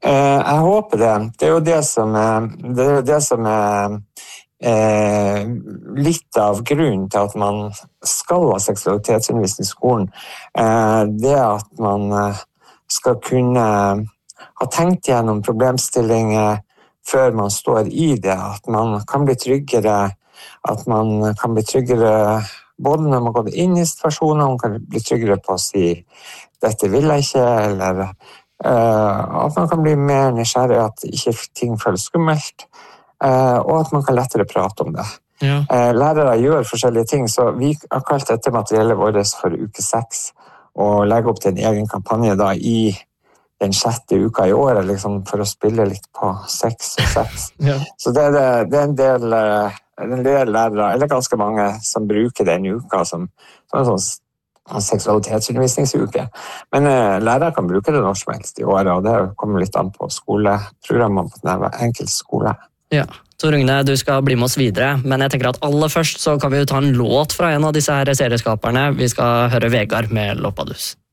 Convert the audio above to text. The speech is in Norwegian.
Jeg håper det. Det er jo det som er litt av grunnen til at man skal ha seksualitetsundervisning i skolen. Det at man skal kunne ha tenkt gjennom problemstillinger før man står i det, at man kan bli tryggere, både når man går inn i situasjoner, man kan bli tryggere på å si dette vil jeg ikke, eller at man kan bli mer nysgjerrig, at ikke ting føles skummelt, og at man kan lettere prate om det. Ja. Lærere gjør forskjellige ting, så vi har kalt dette materiellet vårt for uke 6, og legger opp til en egen kampanje da i den 6. uka i året, liksom, for å spille litt på 6 og 6. Ja. Så det er en del lærere, eller ganske mange, som bruker den uka som en sånn seksualitetsundervisningsuke. Men lærere kan bruke det når som helst i året, og det kommer litt an på skoleprogrammene på den enkelte skole. Ja, Tor Rune, du skal bli med oss videre, men jeg tenker at aller først så kan vi jo ta en låt fra en av disse her serieskaperne. Vi skal høre Vegard med Loppadus.